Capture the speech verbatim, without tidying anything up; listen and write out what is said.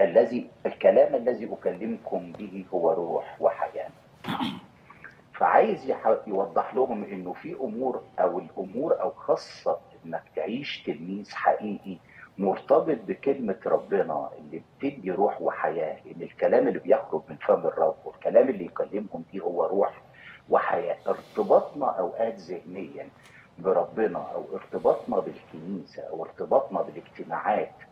الذي الكلام الذي أكلمكم به هو روح وحياة. فعايز يح- يوضح لهم انه في امور او الامور او خاصة انك تعيش تلميذ حقيقي مرتبط بكلمة ربنا اللي بتدي روح وحياة، ان الكلام اللي بيخرج من فم الرب والكلام اللي يكلمهم بيه هو روح وحياة. ارتباطنا اوقات ذهنيا بربنا او ارتباطنا بالكنيسة او ارتباطنا بالاجتماعات